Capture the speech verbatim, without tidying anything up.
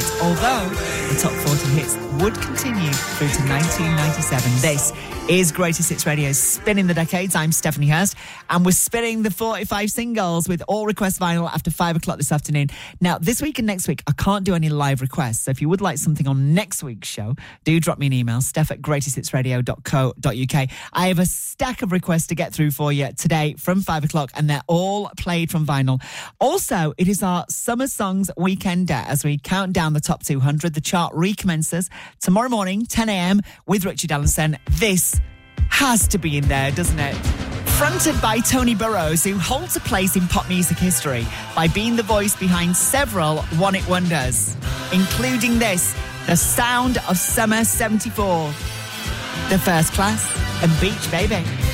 chart, although the top forty hits would continue through to nineteen ninety-seven. This is Greatest Hits Radio, spinning the decades. I'm Stephanie Hurst, and we're spinning the forty-five singles with all request vinyl after five o'clock this afternoon. Now, this week and next week, I can't do any live requests, so if you would like something on next week's show, do drop me an email, steph at greatest hits radio dot co dot uk. I have a stack of requests to get through for you today from five o'clock, and they're all played from vinyl. Also, it is our Summer Songs Weekend as we count down the top two hundred. The chart recommences tomorrow morning, ten a.m, with Richard Ellison. This has to be in there, doesn't it? Fronted by Tony Burrows, who holds a place in pop music history by being the voice behind several one-hit wonders, including this, The Sound of Summer seventy-four, The First Class, and Beach Baby.